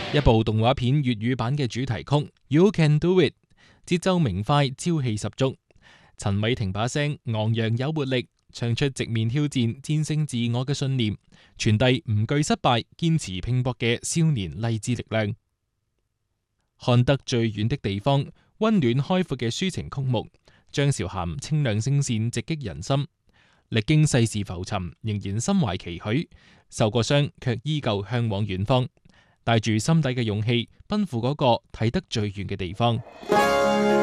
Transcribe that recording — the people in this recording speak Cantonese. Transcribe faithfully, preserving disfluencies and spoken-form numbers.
一部動畫片粵語版嘅主題曲《You Can Do It》，節奏明快，朝氣十足。陳偉霆把聲昂揚有活力，唱出直面挑戰、戰勝自我嘅信念，傳遞唔懼失敗、堅持拼搏嘅少年勵志力量。看得最遠的地方，溫暖開闊嘅抒情曲目，張韶涵清亮聲線直擊人心。歷經世事浮沉，仍然心懷期許，受過傷卻依舊向往遠方，帶住心底嘅勇氣，奔赴嗰個睇得最遠嘅地方。